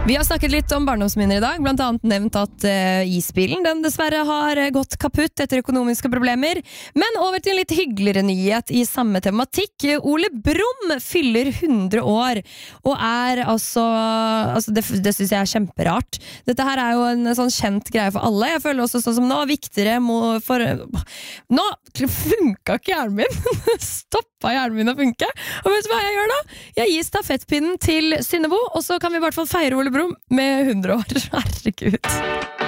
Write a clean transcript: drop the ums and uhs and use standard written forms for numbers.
Vi har snakket litt om barndomsminner I dag, blant annet nevnt at isbilen den dessverre har gått kaputt etter økonomiske problemer. Men over til en litt hyggeligere nyhet I samme tematikk. Ole Brumm fyller 100 år, og altså det synes jeg kjemperart. Dette her jo en sånn kjent greie for alle. Jeg føler også sånn som nå, viktigere Nå funka ikke hjernen min. Stoppa hjernen min å funke. Og vet du hva jeg gjør da? Jeg gir stafettpinnen til Synnøve, og så kan vi I hvert fall feire Ole Brumm med 100 år. Herregud.